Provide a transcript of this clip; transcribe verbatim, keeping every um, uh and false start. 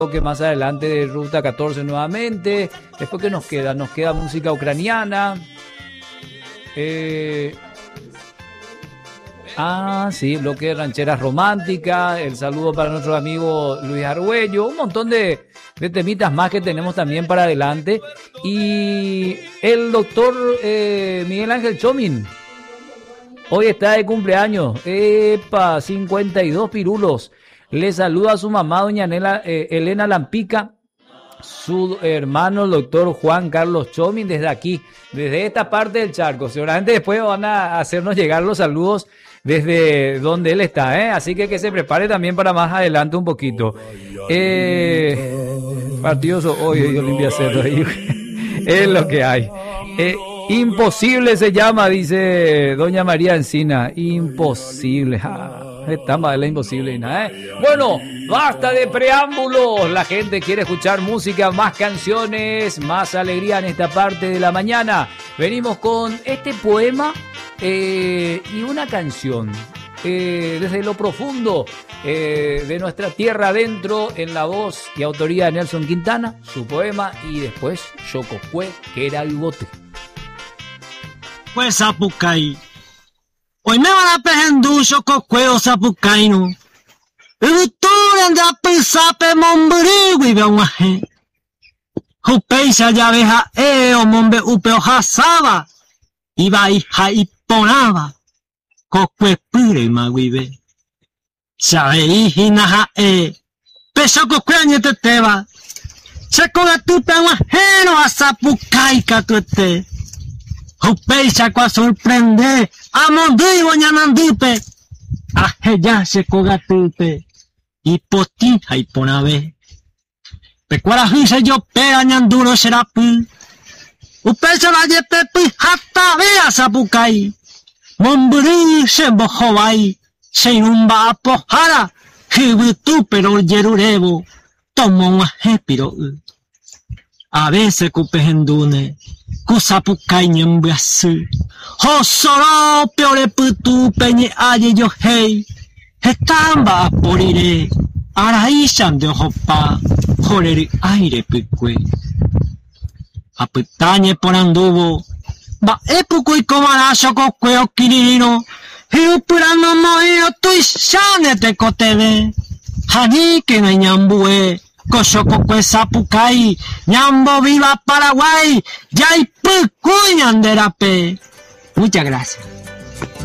que más adelante de Ruta catorce nuevamente. Después, ¿qué nos queda? Nos queda música ucraniana. Eh... Ah, sí, bloque de rancheras románticas. El saludo para nuestro amigo Luis Argüello. Un montón de, de temitas más que tenemos también para adelante. Y el doctor eh, Miguel Ángel Chomín hoy está de cumpleaños. Epa, cincuenta y dos pirulos. Le saluda a su mamá, doña Nela, eh, Elena Lampica, su hermano, el doctor Juan Carlos Chomín, desde aquí, desde esta parte del charco. Seguramente después van a hacernos llegar los saludos desde donde él está, ¿eh? Así que que se prepare también para más adelante un poquito. Eh, partidioso hoy, Olimpia Cerro, es lo que hay. Eh, imposible se llama, dice doña María Encina. Imposible. Ah. Está mal, la imposible y nada, ¿eh? Bueno, basta de preámbulos. La gente quiere escuchar música, más canciones, más alegría en esta parte de la mañana. Venimos con este poema eh, y una canción eh, desde lo profundo eh, de nuestra tierra adentro, en la voz y autoría de Nelson Quintana, su poema, y después Xococue, que era el bote. Pues Zapucay. Hoy me van a pejendu Xococue Zapucaino. Uture anda pisape mombri wibe wahe. Hupeisha ya veja e o mombe upe ojasaba. Iba hija y ponaba. Cocue pire ma wibe. Sabe hiji naja e. Peso cocue añete teba. Se coga tu pe wajeno a Zapucay catuete. Hupeisha kwa sorprende. Amondu boñanandupe. Ajeya se cogatupe. Y potija y ponabe. Pecuara juse yo pe añanduro serapu. Upeisha la yepe pi hata vea Zapucay. Momburi se bojobay. Se inumba apojara. Hibutu pero yerurebo. Tomo un ajepiro. A veces cupehendune. Kusapucay nyembiasu. Hosoro peore putu peñe aye yo hei. Estamba porire. Araishan de hopa. Joreri aire picue. Aputañe por anduvo. Ba epuku y comara Xococue o kiririno. Hiupurano moio tuishane te cotebe. Hani que no ñambue. Con Xococue Zapucay. Ñambo viva Paraguay. Ya y pucuñanderape. Muchas gracias.